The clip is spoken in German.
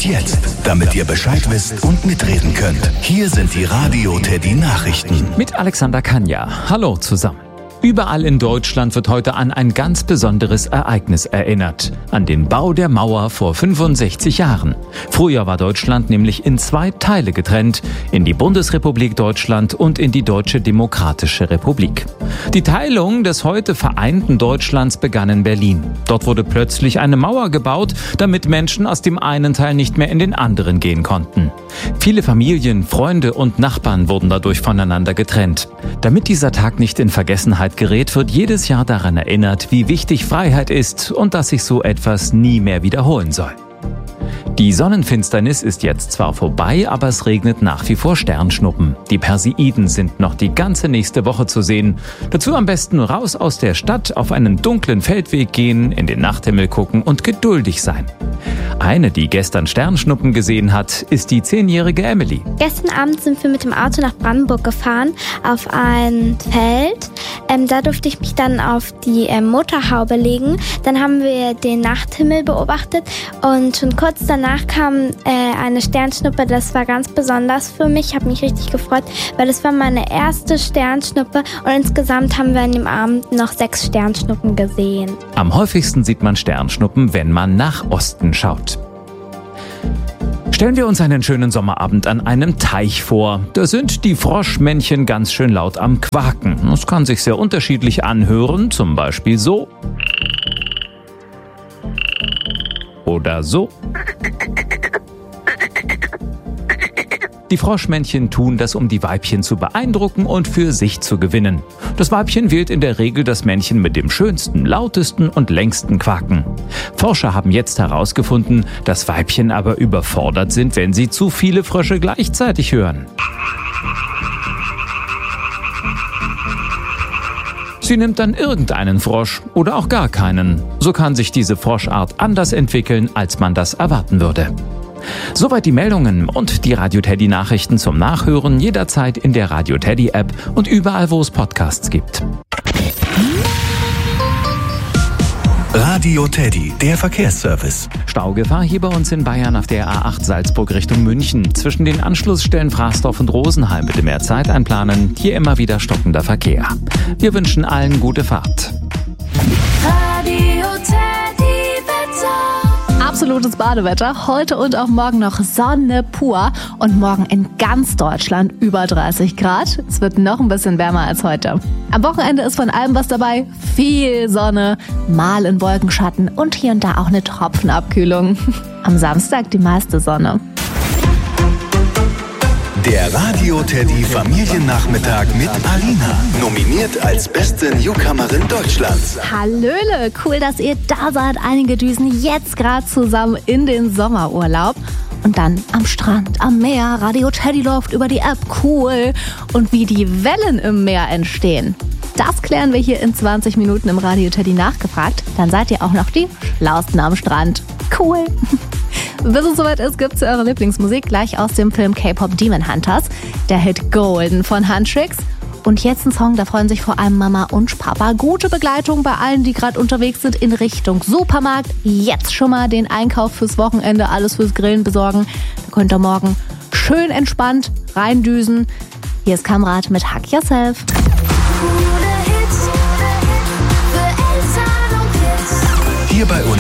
Und jetzt, damit ihr Bescheid wisst und mitreden könnt, hier sind die Radio Teddy Nachrichten. Mit Alexander Kanja. Hallo zusammen. Überall in Deutschland wird heute an ein ganz besonderes Ereignis erinnert. An den Bau der Mauer vor 65 Jahren. Früher war Deutschland nämlich in 2 Teile getrennt. In die Bundesrepublik Deutschland und in die Deutsche Demokratische Republik. Die Teilung des heute vereinten Deutschlands begann in Berlin. Dort wurde plötzlich eine Mauer gebaut, damit Menschen aus dem einen Teil nicht mehr in den anderen gehen konnten. Viele Familien, Freunde und Nachbarn wurden dadurch voneinander getrennt. Damit dieser Tag nicht in Vergessenheit gerät, wird jedes Jahr daran erinnert, wie wichtig Freiheit ist und dass sich so etwas nie mehr wiederholen soll. Die Sonnenfinsternis ist jetzt zwar vorbei, aber es regnet nach wie vor Sternschnuppen. Die Perseiden sind noch die ganze nächste Woche zu sehen. Dazu am besten raus aus der Stadt, auf einen dunklen Feldweg gehen, in den Nachthimmel gucken und geduldig sein. Eine, die gestern Sternschnuppen gesehen hat, ist die 10-jährige Emily. Gestern Abend sind wir mit dem Auto nach Brandenburg gefahren, auf ein Feld. Da durfte ich mich dann auf die Motorhaube legen. Dann haben wir den Nachthimmel beobachtet und schon kurz danach kam eine Sternschnuppe. Das war ganz besonders für mich. Ich habe mich richtig gefreut, weil das war meine erste Sternschnuppe und insgesamt haben wir an dem Abend noch 6 Sternschnuppen gesehen. Am häufigsten sieht man Sternschnuppen, wenn man nach Osten schaut. Stellen wir uns einen schönen Sommerabend an einem Teich vor. Da sind die Froschmännchen ganz schön laut am Quaken. Das kann sich sehr unterschiedlich anhören, zum Beispiel so. Oder so. Die Froschmännchen tun das, um die Weibchen zu beeindrucken und für sich zu gewinnen. Das Weibchen wählt in der Regel das Männchen mit dem schönsten, lautesten und längsten Quaken. Forscher haben jetzt herausgefunden, dass Weibchen aber überfordert sind, wenn sie zu viele Frösche gleichzeitig hören. Sie nimmt dann irgendeinen Frosch oder auch gar keinen. So kann sich diese Froschart anders entwickeln, als man das erwarten würde. Soweit die Meldungen und die Radio Teddy Nachrichten zum Nachhören jederzeit in der Radio Teddy App und überall, wo es Podcasts gibt. Radio Teddy, der Verkehrsservice. Staugefahr hier bei uns in Bayern auf der A8 Salzburg Richtung München. Zwischen den Anschlussstellen Fraßdorf und Rosenheim bitte mehr Zeit einplanen. Hier immer wieder stockender Verkehr. Wir wünschen allen gute Fahrt. Radio Teddy Wetter. Absolutes Badewetter. Heute und auch morgen noch Sonne pur. Und morgen in ganz Deutschland über 30 Grad. Es wird noch ein bisschen wärmer als heute. Am Wochenende ist von allem was dabei. Viel Sonne, mal in Wolkenschatten und hier und da auch eine Tropfenabkühlung. Am Samstag die meiste Sonne. Der Radio Teddy Familiennachmittag mit Alina. Nominiert als beste Newcomerin Deutschlands. Hallöle, cool, dass ihr da seid. Einige düsen jetzt gerade zusammen in den Sommerurlaub. Und dann am Strand, am Meer, Radio Teddy läuft über die App, cool. Und wie die Wellen im Meer entstehen. Das klären wir hier in 20 Minuten im Radio Teddy nachgefragt. Dann seid ihr auch noch die Schlausten am Strand. Cool. Bis es soweit ist, gibt's eure Lieblingsmusik gleich aus dem Film K-Pop Demon Hunters. Der Hit Golden von Huntrix. Und jetzt ein Song, da freuen sich vor allem Mama und Papa. Gute Begleitung bei allen, die gerade unterwegs sind in Richtung Supermarkt. Jetzt schon mal den Einkauf fürs Wochenende, alles fürs Grillen besorgen. Da könnt ihr morgen schön entspannt reindüsen. Hier ist Kamrat mit Hack Yourself. Hier bei uns